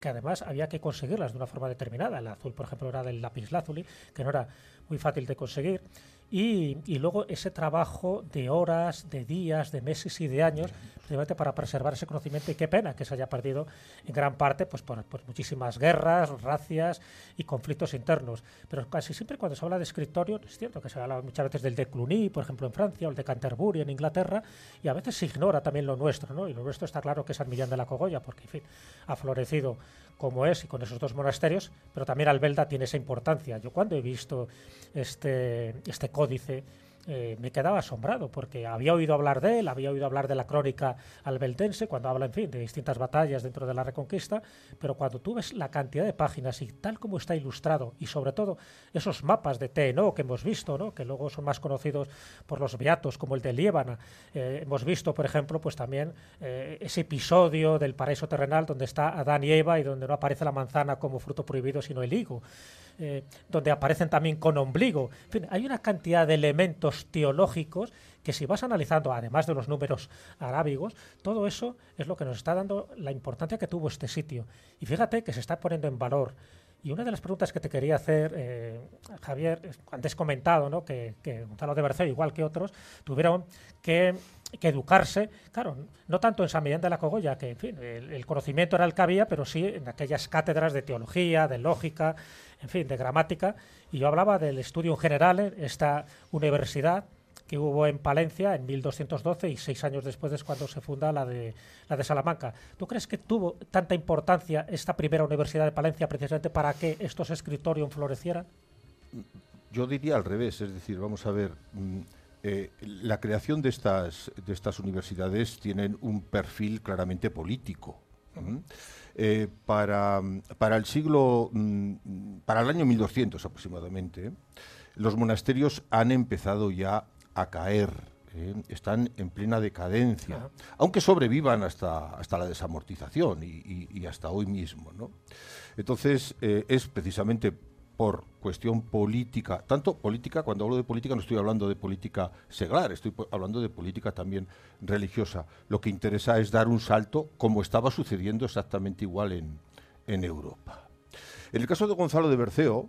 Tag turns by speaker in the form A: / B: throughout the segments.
A: que además había que conseguirlas de una forma determinada. El azul, por ejemplo, era del lapislázuli, que no era muy fácil de conseguir. Y luego ese trabajo de horas, de días, de meses y de años, precisamente para preservar ese conocimiento, y qué pena que se haya perdido en gran parte pues por muchísimas guerras, racias y conflictos internos. Pero casi siempre cuando se habla de escritorio, es cierto que se habla muchas veces del de Cluny, por ejemplo, en Francia, o el de Canterbury, en Inglaterra, y a veces se ignora también lo nuestro, ¿no? Y lo nuestro está claro que es San Millán de la Cogolla, porque, en fin, ha florecido como es y con esos dos monasterios, pero también Albelda tiene esa importancia. Yo cuando he visto este códice me quedaba asombrado, porque había oído hablar de él, había oído hablar de la crónica albeldense, cuando habla, en fin, de distintas batallas dentro de la Reconquista, pero cuando tú ves la cantidad de páginas y tal como está ilustrado, y sobre todo esos mapas de TNO que hemos visto, ¿no?, que luego son más conocidos por los beatos, como el de Liébana, hemos visto, por ejemplo, pues también ese episodio del paraíso terrenal donde está Adán y Eva y donde no aparece la manzana como fruto prohibido, sino el higo. Donde aparecen también con ombligo. En fin, hay una cantidad de elementos teológicos que, si vas analizando, además de los números arábigos, todo eso es lo que nos está dando la importancia que tuvo este sitio. Y fíjate que se está poniendo en valor. Y una de las preguntas que te quería hacer, Javier, antes comentado, ¿no?, que Gonzalo de Berceo, igual que otros, tuvieron que educarse, claro, no tanto en San Millán de la Cogolla, que, en fin, el conocimiento era el que había, pero sí en aquellas cátedras de teología, de lógica, en fin, de gramática. Y yo hablaba del estudio en general en esta universidad que hubo en Palencia en 1212, y 6 años después es cuando se funda la de Salamanca. ¿Tú crees que tuvo tanta importancia esta primera universidad de Palencia precisamente para que estos escritorium florecieran?
B: Yo diría al revés, es decir, vamos a ver, la creación de estas universidades tienen un perfil claramente político. Para el siglo, para el año 1200 aproximadamente, los monasterios han empezado ya a caer, están en plena decadencia, aunque sobrevivan hasta la desamortización y hasta hoy mismo, ¿no? Entonces, es precisamente por cuestión política, tanto política, cuando hablo de política no estoy hablando de política seglar, estoy hablando de política también religiosa. Lo que interesa es dar un salto, como estaba sucediendo exactamente igual en Europa. En el caso de Gonzalo de Berceo,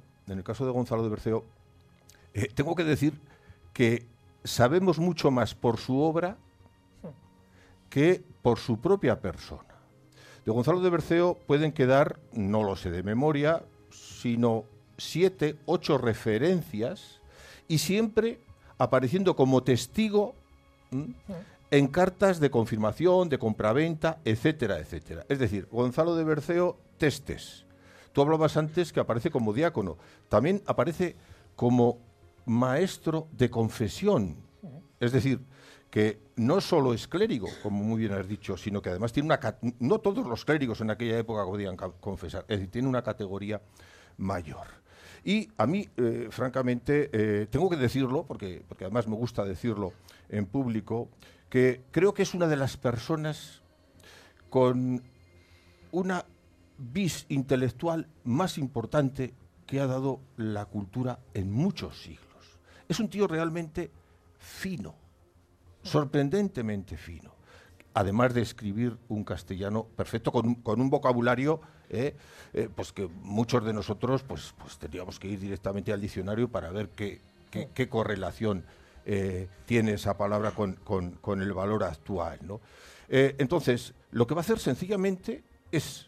B: tengo que decir que sabemos mucho más por su obra que por su propia persona. De Gonzalo de Berceo pueden quedar, no lo sé de memoria, sino 7, 8 referencias, y siempre apareciendo como testigo en cartas de confirmación, de compraventa, etcétera, etcétera. Es decir, Gonzalo de Berceo, testes. Tú hablabas antes que aparece como diácono. También aparece como maestro de confesión. Es decir, que no solo es clérigo, como muy bien has dicho, sino que además tiene no todos los clérigos en aquella época podían confesar, es decir, tiene una categoría mayor. Y a mí, francamente, tengo que decirlo, porque además me gusta decirlo en público, que creo que es una de las personas con una vis intelectual más importante que ha dado la cultura en muchos siglos. Es un tío realmente fino, sorprendentemente fino, además de escribir un castellano perfecto con un vocabulario pues que muchos de nosotros pues tendríamos que ir directamente al diccionario para ver qué correlación tiene esa palabra con el valor actual, ¿no? Entonces, lo que va a hacer sencillamente es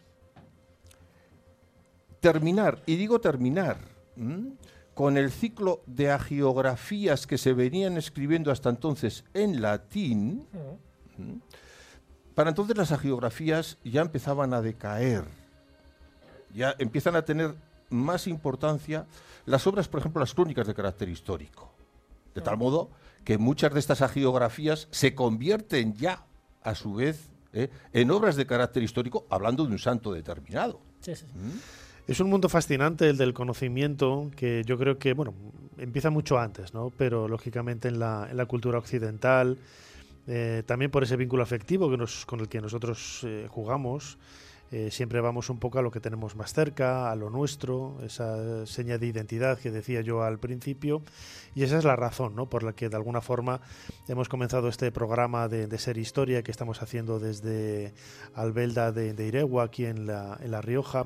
B: terminar, y digo terminar, con el ciclo de hagiografías que se venían escribiendo hasta entonces en latín. Para entonces las hagiografías ya empezaban a decaer, ya empiezan a tener más importancia las obras, por ejemplo, las crónicas de carácter histórico, de tal modo que muchas de estas hagiografías se convierten ya, a su vez, en obras de carácter histórico, hablando de un santo determinado.
A: Sí, sí.
C: Es un mundo fascinante el del conocimiento, que yo creo que, bueno, empieza mucho antes, ¿no? Pero lógicamente en la cultura occidental, también por ese vínculo afectivo con el que nosotros jugamos, siempre vamos un poco a lo que tenemos más cerca, a lo nuestro, esa seña de identidad que decía yo al principio, y esa es la razón, ¿no?, por la que de alguna forma hemos comenzado este programa de Ser Historia que estamos haciendo desde Albelda de Iregua, aquí en La Rioja,